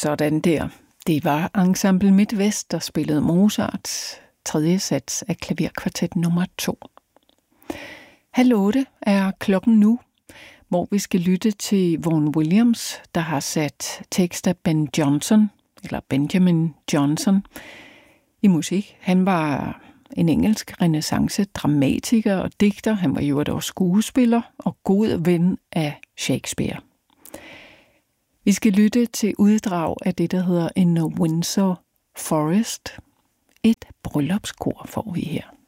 Sådan der. Det var Ensemble MidtVest, der spillede Mozarts tredje sats af klaverkvartet nummer 2. 7:30 er klokken nu, hvor vi skal lytte til Vaughan Williams, der har sat tekst af Benjamin Johnson i musik. Han var en engelsk renæssance-dramatiker og digter. Han var jo også skuespiller og god ven af Shakespeare. Vi skal lytte til uddrag af det, der hedder In a Windsor Forest. Et bryllupskor får vi her.